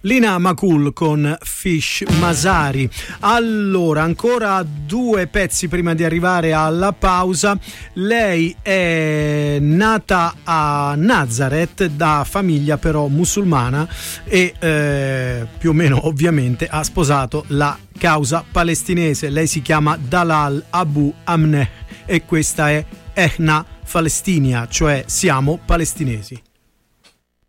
Lina Makul con Fish Masari. Allora, ancora due pezzi prima di arrivare alla pausa. Lei è nata a Nazareth da famiglia però musulmana e più o meno ovviamente ha sposato la causa palestinese. Lei si chiama Dalal Abu Amneh e questa è Ehna Palestina, cioè siamo palestinesi.